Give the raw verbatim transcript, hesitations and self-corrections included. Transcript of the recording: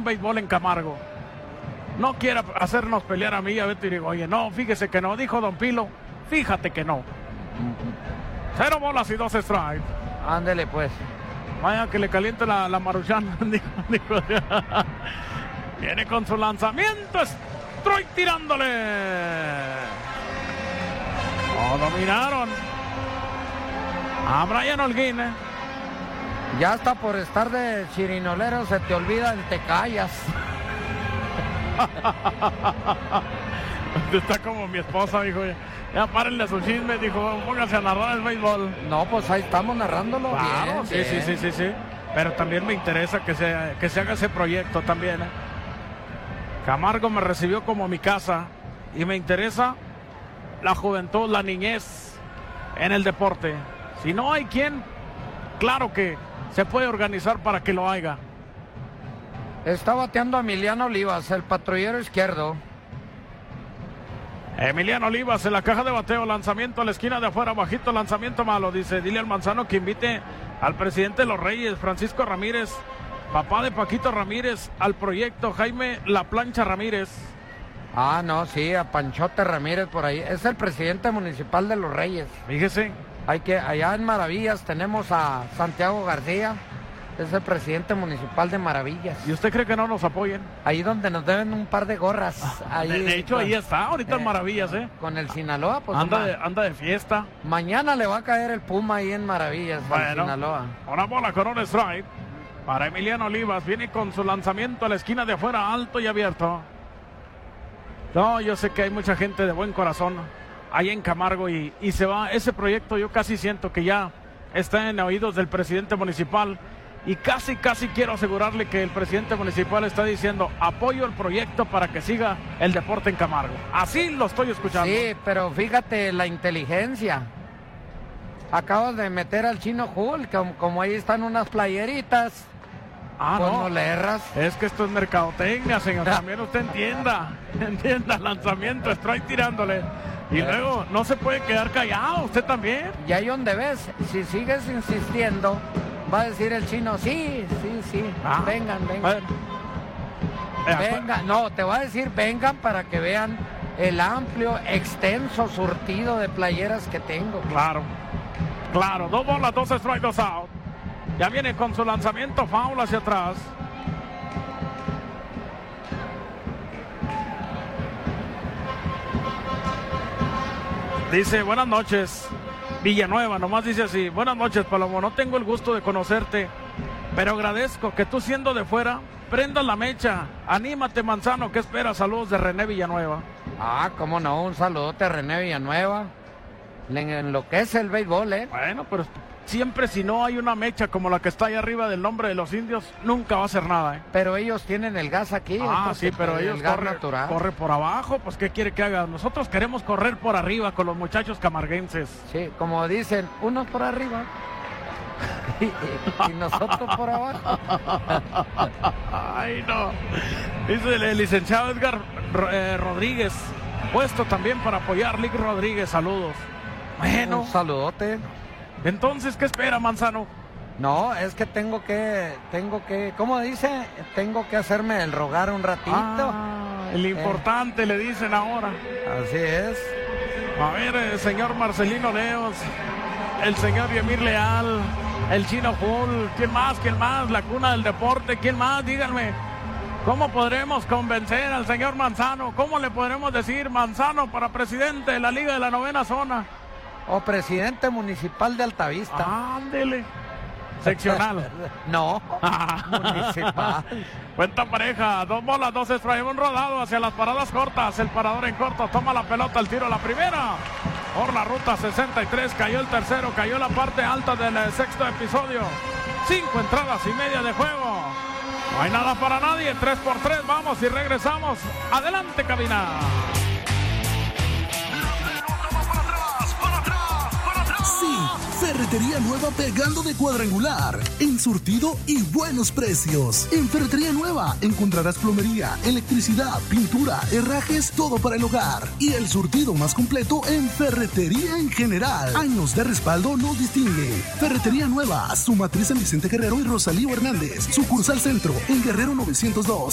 béisbol en Camargo. No quiera hacernos pelear a mí y a Beto Irigoyen. No, fíjese que no, dijo Don Pilo. Fíjate que no. Cero bolas y dos strikes. Ándele pues. Vaya que le caliente la, la Maruchan. dijo, dijo. Viene con su lanzamiento. Strike tirándole. Oh, dominaron a Brian Holguín. ¿eh? Ya hasta por estar de chirinolero se te olvida el te callas. Está como mi esposa, dijo. Ya párenle a su chisme, dijo, pónganse a narrar el béisbol. No, pues ahí estamos narrándolo. Claro, bien, sí, bien. sí, sí, sí, sí. Pero también me interesa que se, que se haga ese proyecto también. ¿eh? Camargo me recibió como mi casa y me interesa la juventud, la niñez en el deporte. Si no hay quien, claro que se puede organizar para que lo haga. Está bateando a Emiliano Olivas, el patrullero izquierdo. Emiliano Olivas en la caja de bateo, lanzamiento a la esquina de afuera, bajito, lanzamiento malo, dice, dile al Manzano que invite al presidente de los Reyes, Francisco Ramírez, papá de Paquito Ramírez, al proyecto Jaime La Plancha Ramírez. Ah, no, sí, a Panchote Ramírez por ahí, es el presidente municipal de los Reyes. Fíjese. Hay que, allá en Maravillas tenemos a Santiago García, es el presidente municipal de Maravillas. ¿Y usted cree que no nos apoyen? Ahí donde nos deben un par de gorras. Ah, ahí, de, de hecho, con, ahí está, ahorita eh, en Maravillas, ¿eh? Con el Sinaloa, pues. Anda ma- de, anda de fiesta. Mañana le va a caer el Puma ahí en Maravillas, al Bueno, Sinaloa. una bola con un strike para Emiliano Olivas. Viene con su lanzamiento a la esquina de afuera, alto y abierto. No, yo sé que hay mucha gente de buen corazón ahí en Camargo y, y se va. Ese proyecto yo casi siento que ya está en oídos del presidente municipal. Y casi, casi quiero asegurarle que el presidente municipal está diciendo apoyo el proyecto para que siga el deporte en Camargo. Así lo estoy escuchando. Sí, pero fíjate la inteligencia. Acabo de meter al Chino Hulk, como, como ahí están unas playeritas. Ah, pues no. no le erras. Es que esto es mercadotecnia, señor. También usted entienda. Entienda, lanzamiento, strike tirándole. Y Eh. luego no se puede quedar callado, usted también. Y ahí donde ves, si sigues insistiendo, va a decir el Chino, sí, sí, sí, Ah, vengan, vengan. bueno. Eh, Vengan, no, te va a decir vengan para que vean el amplio, extenso surtido de playeras que tengo. Claro, claro. Dos bolas, dos strikes, dos out. Ya viene con su lanzamiento foul hacia atrás. Dice, buenas noches, Villanueva, nomás dice así, buenas noches, Palomo, no tengo el gusto de conocerte, pero agradezco que tú siendo de fuera, prendas la mecha, anímate, Manzano, ¿qué esperas? Saludos de René Villanueva. Ah, cómo no, un saludote a René Villanueva. Le enloquece el béisbol, ¿eh? Bueno, pero siempre si no hay una mecha como la que está ahí arriba del nombre de los indios, nunca va a hacer nada, ¿eh? Pero ellos tienen el gas aquí. Ah, entonces, sí, pero el ellos gas corre, natural. corre por abajo, pues ¿qué quiere que haga? Nosotros queremos correr por arriba con los muchachos camarguenses. Sí, como dicen, unos por arriba y, y- y nosotros por abajo. Ay, no. Dice el, el licenciado Edgar eh, Rodríguez, puesto también para apoyar, Lick Rodríguez, saludos. Bueno, Un saludote. entonces, ¿qué espera, Manzano? No, es que tengo que, tengo que, ¿cómo dice? Tengo que hacerme el rogar un ratito. Ah, el importante le dicen ahora. Así es. A ver, el señor Marcelino Leos, el señor Yemir Leal, el Chino Hull, ¿quién más? ¿Quién más? La cuna del deporte, ¿quién más? Díganme, ¿cómo podremos convencer al señor Manzano? ¿Cómo le podremos decir Manzano para presidente de la Liga de la Novena Zona? O presidente municipal de Altavista. Ándele. Seccional. No, municipal. Cuenta pareja, dos bolas, dos strikes, un rodado hacia las paradas cortas, el parador en corto, toma la pelota, el tiro, la primera, por la ruta sesenta y tres, cayó el tercero, cayó la parte alta del eh, sexto episodio, cinco entradas y media de juego, no hay nada para nadie, tres por tres, vamos y regresamos, adelante cabina. Sí, Ferretería Nueva pegando de cuadrangular, en surtido y buenos precios. En Ferretería Nueva encontrarás plomería, electricidad, pintura, herrajes, todo para el hogar. Y el surtido más completo en ferretería en general. Años de respaldo nos distingue. Ferretería Nueva, su matriz en Vicente Guerrero y Rosalío Hernández. Sucursal Centro, en Guerrero novecientos dos.